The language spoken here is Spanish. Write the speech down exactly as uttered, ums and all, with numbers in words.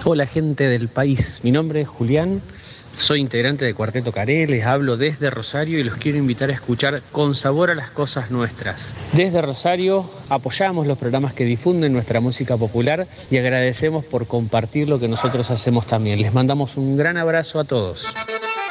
Hola gente del país, mi nombre es Julián, soy integrante de Cuarteto Caré, les hablo desde Rosario y los quiero invitar a escuchar Con Sabor a las Cosas Nuestras. Desde Rosario apoyamos los programas que difunden nuestra música popular y agradecemos por compartir lo que nosotros hacemos también. Les mandamos un gran abrazo a todos.